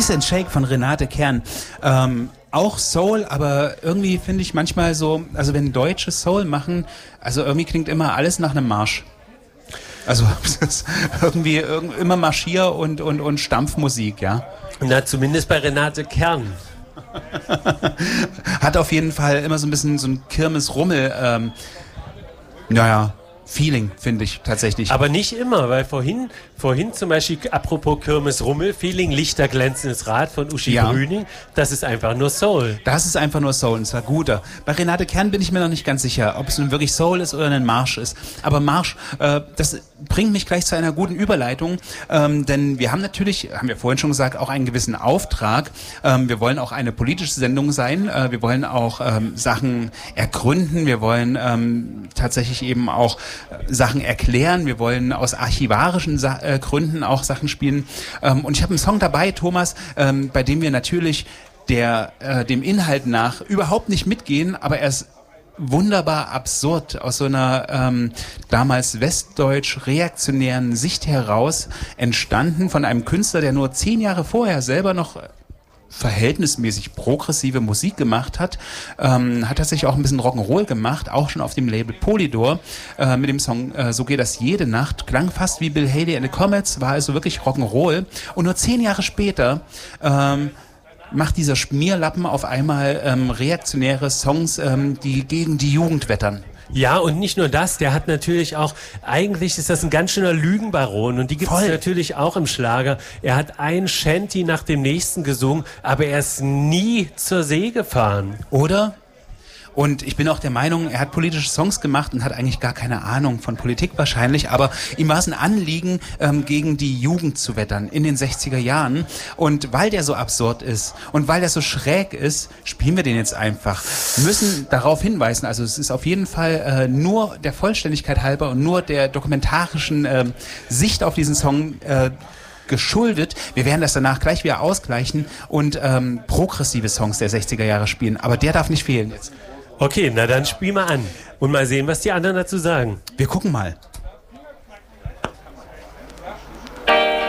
Kiss and Shake von Renate Kern. Auch Soul, aber irgendwie finde ich manchmal so, also wenn Deutsche Soul machen, also irgendwie klingt immer alles nach einem Marsch. Also es ist irgendwie immer Marschier und Stampfmusik, ja. Na, zumindest bei Renate Kern. Hat auf jeden Fall immer so ein bisschen so ein Kirmes-Rummel, Feeling, finde ich tatsächlich. Aber nicht immer, weil vorhin zum Beispiel, apropos Kirmes-Rummel-Feeling, Lichterglänzendes Rad von Uschi Brüning, das ist einfach nur Soul. Das ist einfach nur Soul, und zwar guter. Bei Renate Kern bin ich mir noch nicht ganz sicher, ob es nun wirklich Soul ist oder ein Marsch ist. Aber Marsch, das bringt mich gleich zu einer guten Überleitung, denn wir haben natürlich, haben wir vorhin schon gesagt, auch einen gewissen Auftrag. Wir wollen auch eine politische Sendung sein. Wir wollen auch Sachen ergründen. Wir wollen tatsächlich eben auch Sachen erklären. Wir wollen aus archivarischen Gründen auch Sachen spielen. Und ich habe einen Song dabei, Thomas, bei dem wir natürlich dem Inhalt nach überhaupt nicht mitgehen, aber er ist wunderbar absurd aus so einer damals westdeutsch-reaktionären Sicht heraus entstanden von einem Künstler, der nur 10 Jahre vorher selber noch verhältnismäßig progressive Musik gemacht hat, hat tatsächlich auch ein bisschen Rock'n'Roll gemacht, auch schon auf dem Label Polydor, mit dem Song So geht das jede Nacht, klang fast wie Bill Haley and the Comets, war also wirklich Rock'n'Roll, und nur 10 Jahre später macht dieser Schmierlappen auf einmal reaktionäre Songs, die gegen die Jugend wettern. Ja, und nicht nur das, der hat natürlich auch, eigentlich ist das ein ganz schöner Lügenbaron, und die gibt es natürlich auch im Schlager. Er hat ein Shanty nach dem nächsten gesungen, aber er ist nie zur See gefahren. Oder? Und ich bin auch der Meinung, er hat politische Songs gemacht und hat eigentlich gar keine Ahnung von Politik wahrscheinlich, aber ihm war es ein Anliegen, gegen die Jugend zu wettern in den 60er Jahren. Und weil der so absurd ist und weil der so schräg ist, spielen wir den jetzt einfach. Wir müssen darauf hinweisen, also es ist auf jeden Fall nur der Vollständigkeit halber und nur der dokumentarischen Sicht auf diesen Song geschuldet. Wir werden das danach gleich wieder ausgleichen und progressive Songs der 60er Jahre spielen. Aber der darf nicht fehlen jetzt. Okay, na dann spiel mal an und mal sehen, was die anderen dazu sagen. Wir gucken mal.